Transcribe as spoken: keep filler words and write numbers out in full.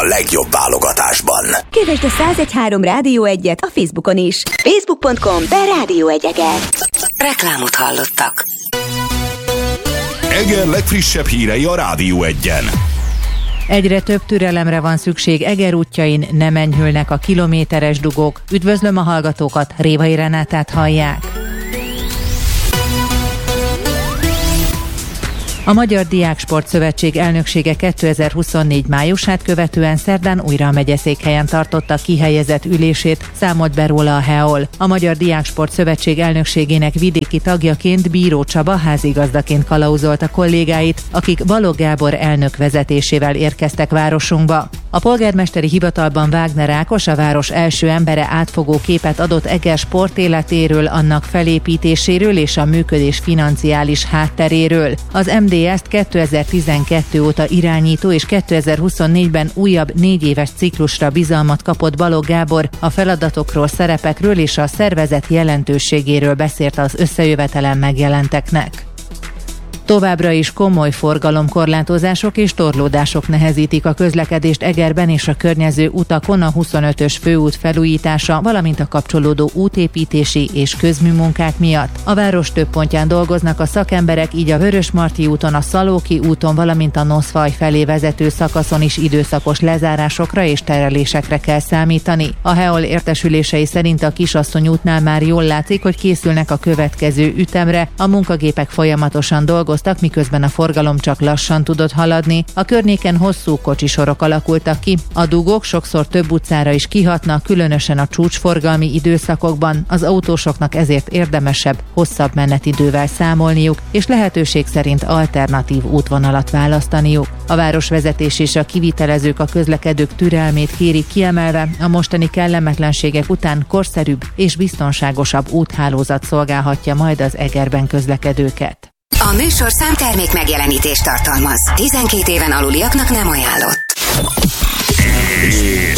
a legjobb válogatásban. Kövesd a száz egy három Rádió egyet a Facebookon is. facebook pont com per Rádió egy Eger. Reklámot hallottak. Eger legfrissebb hírei a Rádió egyen. Egyre több türelemre van szükség Eger útjain, nem enyhülnek a kilométeres dugók. Üdvözlöm a hallgatókat, Révai Renátát hallják. A Magyar Diáksport Szövetség elnöksége kétezer-huszonnégy májusát követően szerdán újra a megyeszékhelyen tartotta kihelyezett ülését, számolt be róla a hé e o el. A Magyar Diáksport Szövetség elnökségének vidéki tagjaként Bíró Csaba házigazdaként kalauzolta kollégáit, akik Balogh Gábor elnök vezetésével érkeztek városunkba. A polgármesteri hivatalban Wagner Ákos, a város első embere átfogó képet adott Eger sportéletéről, annak felépítéséről és a működés financiális hátteréről. Az em dé es-t kétezer-tizenkettő óta irányító és kétezer-huszonnégyben újabb négy éves ciklusra bizalmat kapott Balogh Gábor, a feladatokról, szerepekről és a szervezet jelentőségéről beszélt az összejövetelen megjelenteknek. Továbbra is komoly forgalomkorlátozások és torlódások nehezítik a közlekedést Egerben és a környező utakon, a huszonötös főút felújítása, valamint a kapcsolódó útépítési és közműmunkák miatt. A város több pontján dolgoznak a szakemberek, így a Vörösmarty úton, a Szalóki úton, valamint a Noszfaj felé vezető szakaszon is időszakos lezárásokra és terelésekre kell számítani. A hé e o el értesülései szerint a Kisasszony útnál már jól látszik, hogy készülnek a következő ütemre, a munkagépek folyamatosan dolgoznak, miközben a forgalom csak lassan tudott haladni. A környéken hosszú kocsisorok alakultak ki. A dugók sokszor több utcára is kihatnak, különösen a csúcsforgalmi időszakokban. Az autósoknak ezért érdemesebb, hosszabb menetidővel számolniuk, és lehetőség szerint alternatív útvonalat választaniuk. A városvezetés és a kivitelezők a közlekedők türelmét kérik, kiemelve, a mostani kellemetlenségek után korszerűbb és biztonságosabb úthálózat szolgálhatja majd az Egerben közlekedőket. A műsor számtermék megjelenítést tartalmaz. tizenkét éven aluliaknak nem ajánlott.